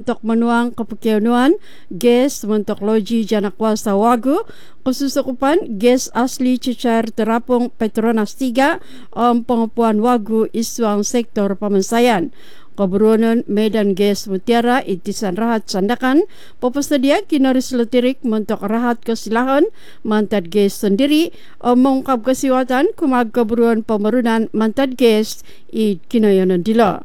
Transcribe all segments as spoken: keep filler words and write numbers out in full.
mentok manuang kepekianuan gas mentok loji janakwa sa Wagu kesusukupan gas asli cecar terapung Petronas tiga om pengupuan Wagu isuang sektor pemensayan. Keburuanan Medan Gas Mutiara Itisan Rahat Sandakan pepesedia kinaris letirik mentok rahat kesilahan mantad gas sendiri mengungkap kesiwatan kumag keburuan pemerunan mantad gas i kinayanan dila.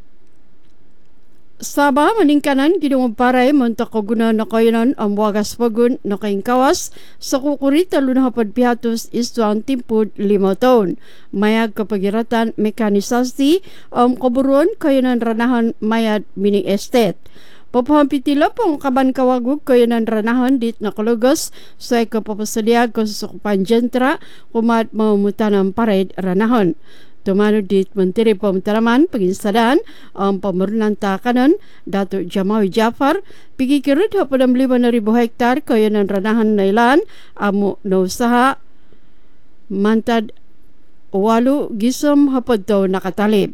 Sabah meningkanan gidung parai mentok keguna nakayanan am wagas pagun nakaing kawas sakukuri talun hapad pihatus istuang timpud lima tahun. Mayag kepagiratan mekanisasi am keburuan kayanan ranahan mayad mini estate. Papahampitila pong kaban kawagug kayanan ranahan dit nakalugos sa kapapasalia kasusukupan jentra kumat mamutanang pared ranahan. Tumano dit Menteri Pemutaraman penginsadaan ang um, pemerunan takanan Datuk Jamawi Jafar pigi kirut hapadam lima ribu hektar kayanan ranahan nailan amu na usaha mantad walu gisam hapad daw nakatalib.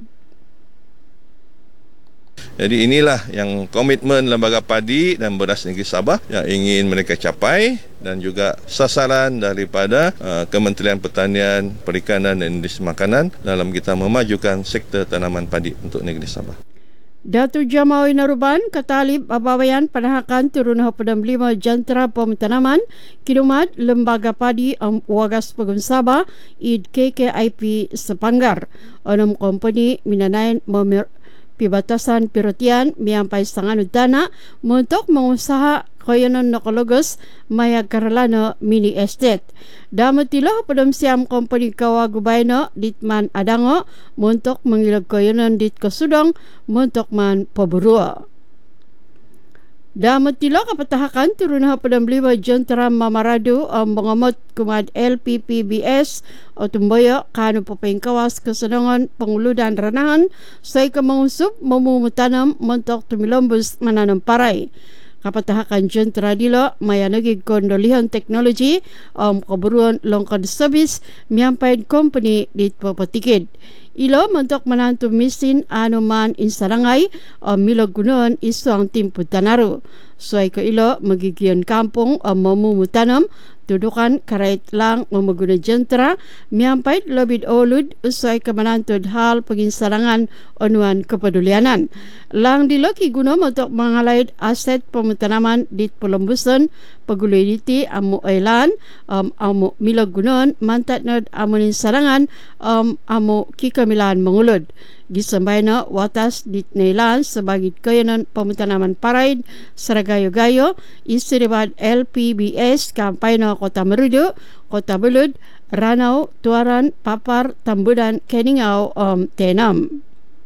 Jadi inilah yang komitmen Lembaga Padi dan Beras Negeri Sabah yang ingin mereka capai dan juga sasaran daripada uh, Kementerian Pertanian, Perikanan dan Industri Makanan dalam kita memajukan sektor tanaman padi untuk negeri Sabah. Datuk Jamawi Naruban katalib abawayan panahakan turun hapadam lima jantara pemutanaman kidumat Lembaga Padi um, Wagas Pegun Sabah id K K I P Sepanggar. Onam kompani minanayan memir pibatasan pirotian miampai sangan dana untuk mengusaha kayanan nakalogos maya karalana mini estate. Damatila padam siam kompani kawagubayna ditman adango untuk mengilag kayanan dit kasudang untuk man paburua. Damatila kapatahakan turun hapadam lima jentera mamaradu ang mengamot kumad L P P B S o tumboyo kanu papaing kawas kesenangan penguludan ranahan say kemangusup mamumutanam mentok tumilombus mananam paray. Kapatahakan jentera dilo maya nagig kondolihan teknologi ang um, keburuan longkad service miampain company dit papatikid. Ilo mentok menantu mesin anuman insarangay o milagunon iso ang timpo tanaru. Suay ko ilo magigiyan kampung o mamumutanam tudukan karait lang mamaguna jentera miampait labid olud usay kamanantod hal paginsarangan onuan kepedulianan. Lang dilo kiguno mentok mangalayad aset pemutanaman dit Pulambusan paguloy diti amu ailan um, amu milagunon mantatnod amunin sarangan um, amu kikamilan mangulod. Gisambay na watas dit nailan sabagit kayanan pamutanaman paraid saragayo-gayo isiribad L P B S kampay na Kota Merudu, Kota Belud, Ranau, Tuaran, Papar, Tambudan, Keningau, um, Tenam.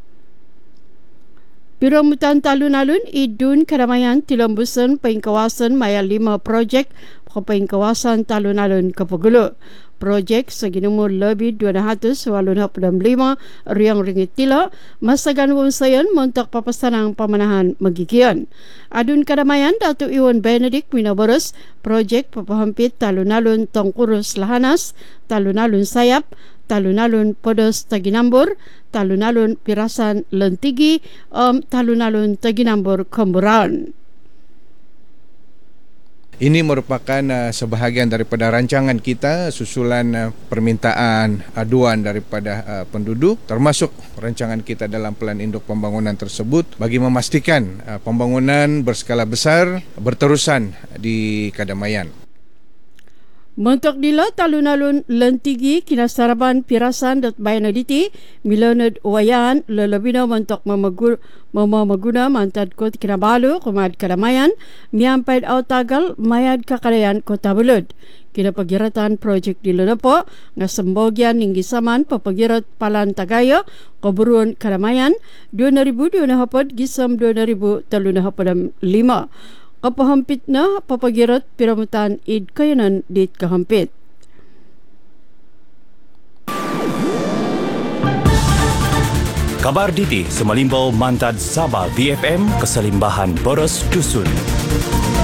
Piramutan talun-alun idun kadamayan Tilambusan paingkawasan maya lima projek paingkawasan talun-alun Kapagulo. Projek seginumur lebih dua ratus walunhap dan lima riang ringgit tila masagan wonsayan montak papasanang pamanahan magigian. Adun kadamayan Datuk Iwan Benedict Minaboros projek papahampit talun-alun Tongkurus Lahanas, talun-alun Sayap, talun-alun Podos Taginambur, talun-alun Pirasan Lentigi, um, talun-alun Taginambur Komburan. Ini merupakan uh, sebahagian daripada rancangan kita susulan uh, permintaan aduan daripada uh, penduduk termasuk rancangan kita dalam Pelan Induk Pembangunan tersebut bagi memastikan uh, pembangunan berskala besar berterusan di Kadamayan. Mentok dila talun-alun Lentigi kinasaraban Pirasan dat bayanaditi milonod wayan lelebina mentok mamagur mamamaguna mantad kot kinabalu kumad Kadamayan miampait autagal mayad kakalayan Kota Belud. Kinapagiratan projek dilo na po nga sembogyan ning gisaman papagirat Palan Tagayo Kaburuan Kadamayan dua ribu dua na hapod gisam dua ribu telu na hapodam lima. Kapahampit na papagirat piramutan id kayanan dit kahampit. Kabar Diti Semalimbaw Mantad Sabah V F M Keselimbahan Boros Dusun.